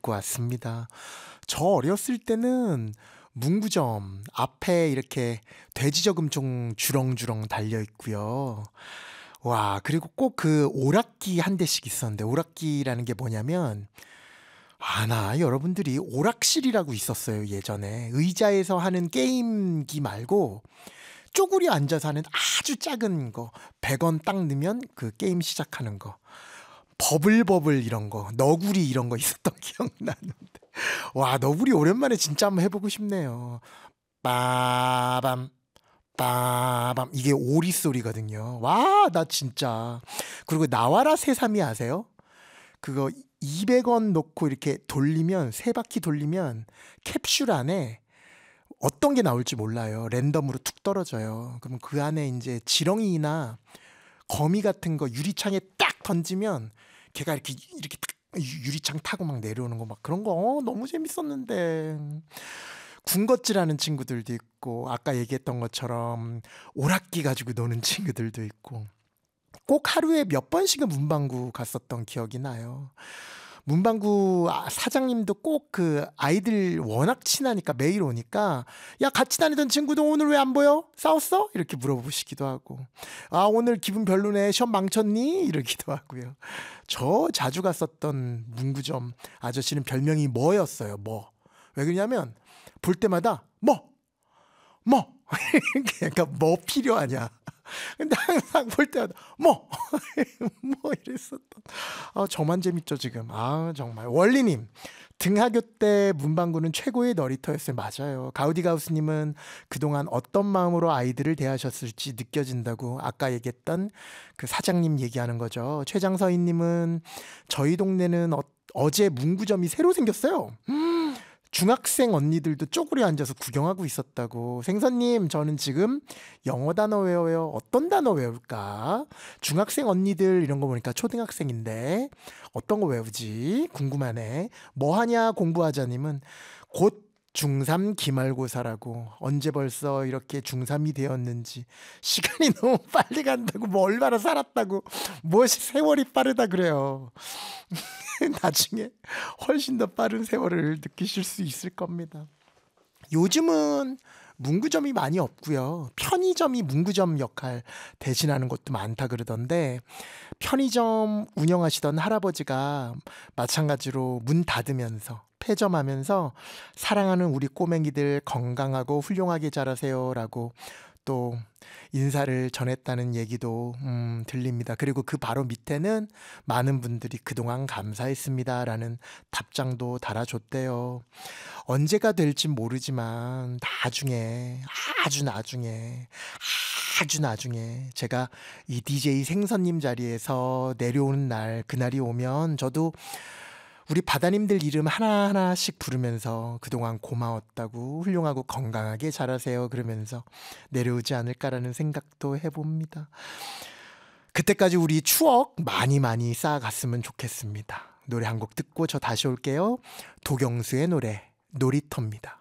듣고 왔습니다. 저 어렸을 때는 문구점 앞에 이렇게 돼지 저금통 주렁주렁 달려 있고요. 와, 그리고 꼭 그 오락기 한 대씩 있었는데, 오락기라는 게 뭐냐면, 아나 여러분들이 오락실이라고 있었어요. 예전에 의자에서 하는 게임기 말고 쪼그려 앉아서 하는 아주 작은 거, 100원 딱 넣으면 그 게임 시작하는 거, 버블버블 이런 거, 너구리 이런 거 있었던 기억나는데, 와, 너구리 오랜만에 진짜 한번 해보고 싶네요. 빠밤 빠밤, 이게 오리 소리거든요. 와, 나 진짜. 그리고 나와라 새삼이 아세요? 그거 200원 넣고 이렇게 돌리면, 세 바퀴 돌리면 캡슐 안에 어떤 게 나올지 몰라요. 랜덤으로 툭 떨어져요. 그러면 그 안에 이제 지렁이나 거미 같은 거 유리창에 딱 던지면 걔가 이렇게 딱 유리창 타고 막 내려오는 거, 막 그런 거 너무 재밌었는데. 군것질하는 친구들도 있고, 아까 얘기했던 것처럼 오락기 가지고 노는 친구들도 있고, 꼭 하루에 몇 번씩은 문방구 갔었던 기억이 나요. 문방구 사장님도 꼭 그 아이들 워낙 친하니까 매일 오니까, 야, 같이 다니던 친구도 오늘 왜 안 보여? 싸웠어? 이렇게 물어보시기도 하고, 아, 오늘 기분 별로네, 시험 망쳤니? 이러기도 하고요. 저 자주 갔었던 문구점 아저씨는 별명이 뭐였어요. 뭐. 왜 그러냐면 볼 때마다 그러니까 뭐 필요하냐. 근데 항상 볼 때마다 뭐 이랬었던. 저만 재밌죠 지금. 정말. 원리님, 등하교 때 문방구는 최고의 놀이터였어요. 맞아요. 가우디가우스님은 그동안 어떤 마음으로 아이들을 대하셨을지 느껴진다고 아까 얘기했던 그 사장님 얘기하는 거죠. 최장서인님은 저희 동네는 어제 문구점이 새로 생겼어요. 중학생 언니들도 쪼그려 앉아서 구경하고 있었다고. 생선님, 저는 지금 영어 단어 외워요. 어떤 단어 외울까? 중학생 언니들 이런 거 보니까 초등학생인데 어떤 거 외우지? 궁금하네. 뭐 하냐 공부하자님은 곧 중3 기말고사라고. 언제 벌써 이렇게 중3이 되었는지. 시간이 너무 빨리 간다고. 뭐 얼마나 살았다고. 무엇이 세월이 빠르다 그래요. 나중에 훨씬 더 빠른 세월을 느끼실 수 있을 겁니다. 요즘은 문구점이 많이 없고요. 편의점이 문구점 역할 대신하는 곳도 많다 그러던데, 편의점 운영하시던 할아버지가 마찬가지로 문 닫으면서 폐점하면서 사랑하는 우리 꼬맹이들 건강하고 훌륭하게 자라세요라고 또 인사를 전했다는 얘기도 들립니다. 그리고 그 바로 밑에는 많은 분들이 그동안 감사했습니다라는 답장도 달아줬대요. 언제가 될진 모르지만 나중에, 아주 나중에 제가 이 DJ 생선님 자리에서 내려오는 날, 그날이 오면 저도 우리 바다님들 이름 하나하나씩 부르면서 그동안 고마웠다고, 훌륭하고 건강하게 자라세요 그러면서 내려오지 않을까라는 생각도 해봅니다. 그때까지 우리 추억 많이 쌓아갔으면 좋겠습니다. 노래 한 곡 듣고 저 다시 올게요. 도경수의 노래, 놀이터입니다.